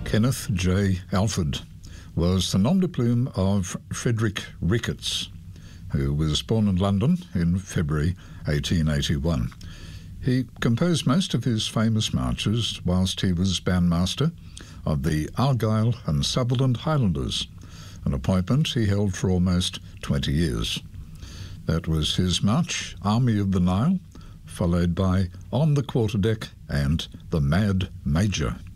Kenneth J. Alford was the nom de plume of Frederick Ricketts, who was born in London in February 1881. He composed most of his famous marches whilst he was bandmaster of the Argyll and Sutherland Highlanders, an appointment he held for almost 20 years. That was his march, Army of the Nile, followed by On the Quarterdeck and The Mad Major.